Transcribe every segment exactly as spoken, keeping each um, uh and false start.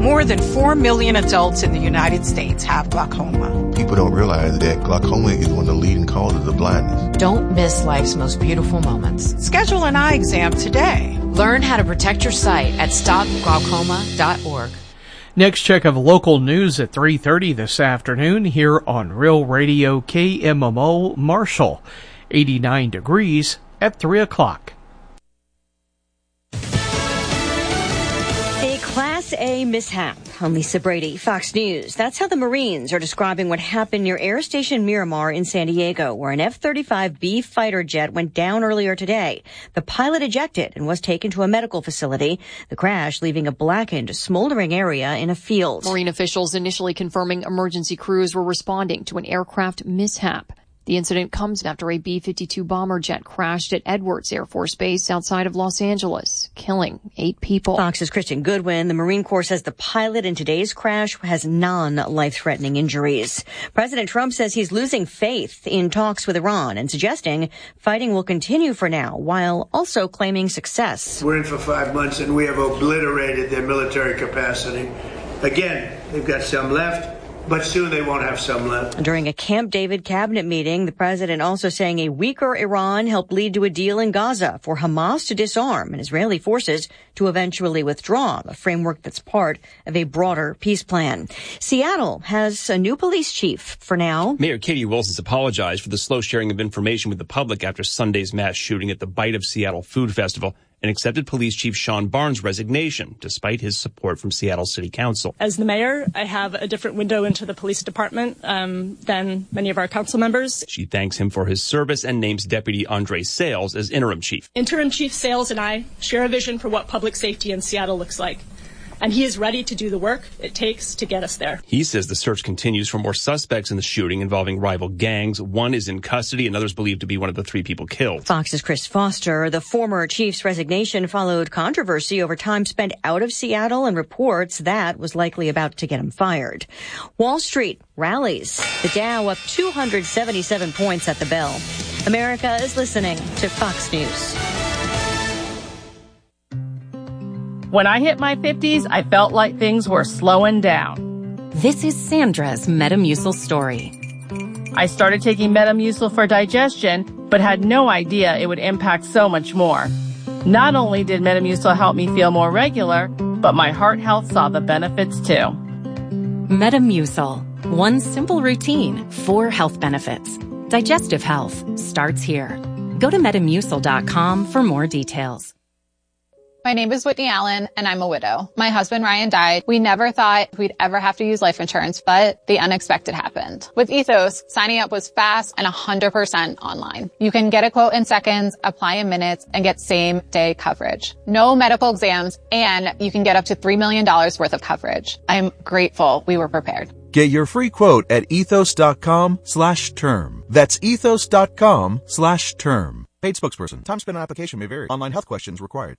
More than four million adults in the United States have glaucoma. People don't realize that glaucoma is one of the leading causes of blindness. Don't miss life's most beautiful moments. Schedule an eye exam today. Learn how to protect your sight at stop glaucoma dot org. Next check of local news at three thirty this afternoon here on Real Radio K M M O Marshall. eighty-nine degrees at three o'clock. A Class A mishap. I'm Lisa Brady, Fox News. That's how the Marines are describing what happened near Air Station Miramar in San Diego, where an F thirty-five B fighter jet went down earlier today. The pilot ejected and was taken to a medical facility. The crash leaving a blackened, smoldering area in a field. Marine officials initially confirming emergency crews were responding to an aircraft mishap. The incident comes after a B fifty-two bomber jet crashed at Edwards Air Force Base outside of Los Angeles, killing eight people. Fox's Christian Goodwin. The Marine Corps says the pilot in today's crash has non-life-threatening injuries. President Trump says he's losing faith in talks with Iran and suggesting fighting will continue for now, while also claiming success. We're in for five months and we have obliterated their military capacity. Again, they've got some left, but soon they won't have some left. During a Camp David cabinet meeting, the president also saying a weaker Iran helped lead to a deal in Gaza for Hamas to disarm and Israeli forces to eventually withdraw, a framework that's part of a broader peace plan. Seattle has a new police chief for now. Mayor Katie Wilson's apologized for the slow sharing of information with the public after Sunday's mass shooting at the Bite of Seattle Food Festival, and accepted Police Chief Sean Barnes' resignation, despite his support from Seattle City Council. As the mayor, I have a different window into the police department um, than many of our council members. She thanks him for his service and names Deputy Andre Sales as interim chief. Interim Chief Sales and I share a vision for what public safety in Seattle looks like, and he is ready to do the work it takes to get us there. He says the search continues for more suspects in the shooting involving rival gangs. One is in custody, another is believed to be one of the three people killed. Fox's Chris Foster. The former chief's resignation followed controversy over time spent out of Seattle and reports that was likely about to get him fired. Wall Street rallies. The Dow up two hundred seventy-seven points at the bell. America is listening to Fox News. When I hit my fifties, I felt like things were slowing down. This is Sandra's Metamucil story. I started taking Metamucil for digestion, but had no idea it would impact so much more. Not only did Metamucil help me feel more regular, but my heart health saw the benefits too. Metamucil. One simple routine, four health benefits. Digestive health starts here. Go to metamucil dot com for more details. My name is Whitney Allen, and I'm a widow. My husband, Ryan, died. We never thought we'd ever have to use life insurance, but the unexpected happened. With Ethos, signing up was fast and one hundred percent online. You can get a quote in seconds, apply in minutes, and get same-day coverage. No medical exams, and you can get up to three million dollars worth of coverage. I'm grateful we were prepared. Get your free quote at ethos dot com slash term. That's ethos dot com slash term. Paid spokesperson. Time spent on application may vary. Online health questions required.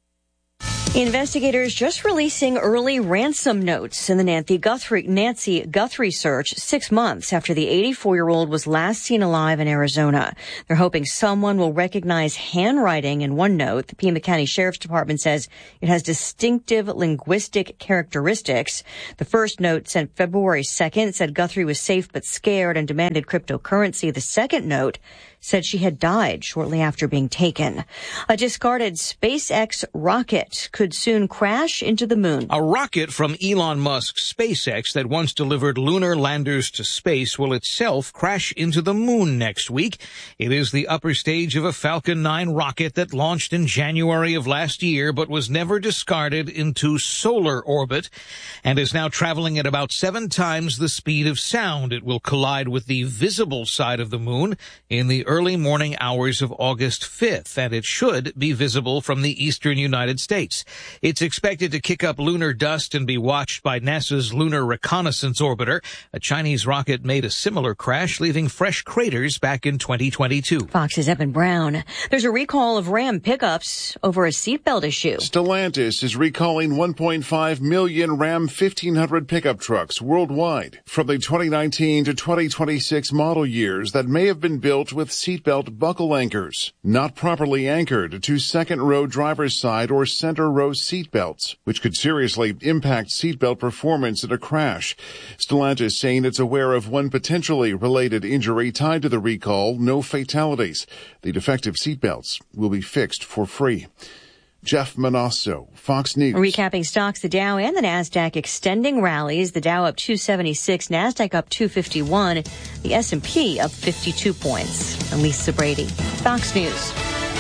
Investigators just releasing early ransom notes in the Nancy Guthrie, Nancy Guthrie search six months after the eighty-four-year-old was last seen alive in Arizona. They're hoping someone will recognize handwriting in one note. The Pima County Sheriff's Department says it has distinctive linguistic characteristics. The first note sent February second said Guthrie was safe but scared and demanded cryptocurrency. The second note said she had died shortly after being taken. A discarded SpaceX rocket could soon crash into the moon. A rocket from Elon Musk's SpaceX that once delivered lunar landers to space will itself crash into the moon next week. It is the upper stage of a Falcon nine rocket that launched in January of last year but was never discarded into solar orbit and is now traveling at about seven times the speed of sound. It will collide with the visible side of the moon in the early morning hours of August fifth, and it should be visible from the eastern United States. It's expected to kick up lunar dust and be watched by NASA's Lunar Reconnaissance Orbiter. A Chinese rocket made a similar crash, leaving fresh craters back in twenty twenty-two. Fox's Evan Brown. There's a recall of Ram pickups over a seatbelt issue. Stellantis is recalling one point five million Ram fifteen hundred pickup trucks worldwide from the twenty nineteen to twenty twenty-six model years that may have been built with seatbelt buckle anchors, not properly anchored to second row driver's side or center row row seatbelts, which could seriously impact seatbelt performance in a crash. Stellantis saying it's aware of one potentially related injury tied to the recall, no fatalities. The defective seatbelts will be fixed for free. Jeff Manasso, Fox News. Recapping stocks, the Dow and the NASDAQ extending rallies. The Dow up two seventy-six, NASDAQ up two fifty-one, the S and P up fifty-two points. I'm Lisa Brady, Fox News.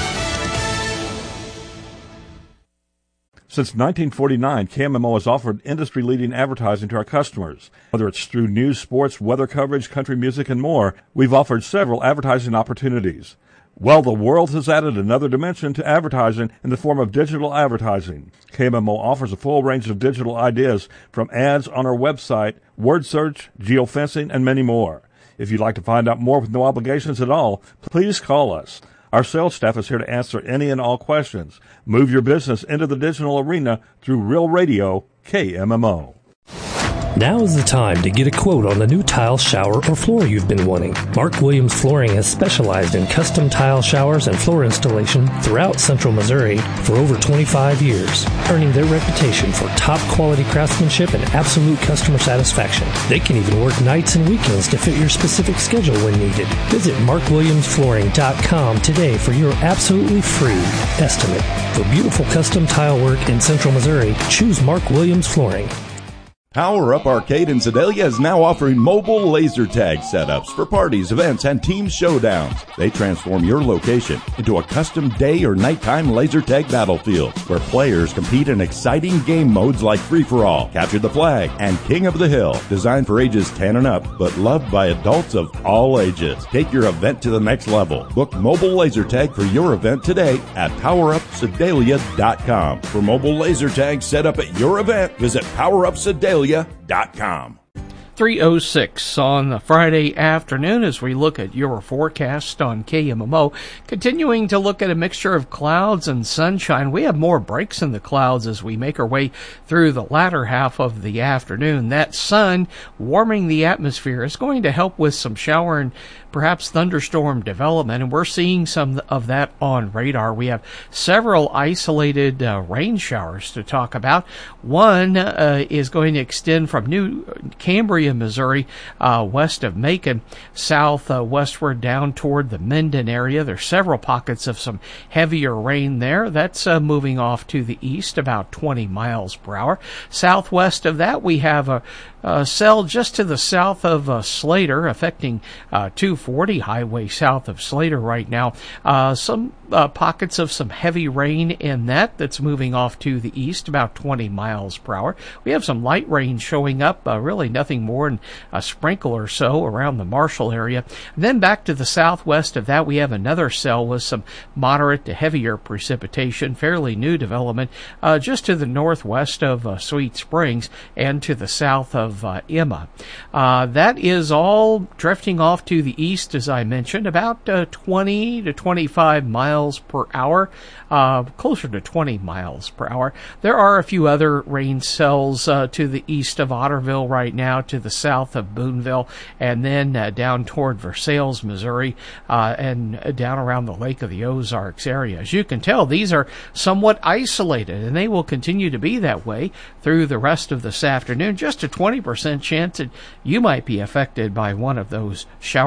Since nineteen forty-nine, K M M O has offered industry-leading advertising to our customers. Whether it's through news, sports, weather coverage, country music, and more, we've offered several advertising opportunities. Well, the world has added another dimension to advertising in the form of digital advertising. K M M O offers a full range of digital ideas from ads on our website, word search, geofencing, and many more. If you'd like to find out more with no obligations at all, please call us. Our sales staff is here to answer any and all questions. Move your business into the digital arena through Real Radio K M M O. Now is the time to get a quote on the new tile, shower, or floor you've been wanting. Mark Williams Flooring has specialized in custom tile showers and floor installation throughout Central Missouri for over twenty-five years, earning their reputation for top-quality craftsmanship and absolute customer satisfaction. They can even work nights and weekends to fit your specific schedule when needed. Visit mark williams flooring dot com today for your absolutely free estimate. For beautiful custom tile work in Central Missouri, choose Mark Williams Flooring. Power Up Arcade in Sedalia is now offering mobile laser tag setups for parties, events, and team showdowns. They transform your location into a custom day or nighttime laser tag battlefield where players compete in exciting game modes like Free-for-All, Capture the Flag, and King of the Hill. Designed for ages ten and up, but loved by adults of all ages. Take your event to the next level. Book mobile laser tag for your event today at power up sedalia dot com. For mobile laser tag set up at your event, visit power up sedalia dot com. three oh six on the Friday afternoon as we look at your forecast on K M M O. Continuing to look at a mixture of clouds and sunshine. We have more breaks in the clouds as we make our way through the latter half of the afternoon. That sun warming the atmosphere is going to help with some shower and perhaps thunderstorm development, and we're seeing some of that on radar. We have several isolated uh, rain showers to talk about. One uh, is going to extend from New Cambria, Missouri, uh, west of Macon, south uh, westward down toward the Minden area. There's several pockets of some heavier rain there. That's uh, moving off to the east about twenty miles per hour. Southwest of that, we have a Uh, cell just to the south of uh, Slater, affecting uh, two forty highway south of Slater right now. Uh, some uh, pockets of some heavy rain in that that's moving off to the east, about twenty miles per hour. We have some light rain showing up, uh, really nothing more than a sprinkle or so around the Marshall area. And then back to the southwest of that, we have another cell with some moderate to heavier precipitation, fairly new development, uh, just to the northwest of uh, Sweet Springs and to the south of Of, uh, Emma. Uh, that is all drifting off to the east, as I mentioned, about uh, twenty to twenty-five miles per hour, uh, closer to twenty miles per hour. There are a few other rain cells uh, to the east of Otterville right now, to the south of Boonville, and then uh, down toward Versailles, Missouri, uh, and down around the Lake of the Ozarks area. As you can tell, these are somewhat isolated, and they will continue to be that way through the rest of this afternoon. Just a twenty percent chance that you might be affected by one of those showers.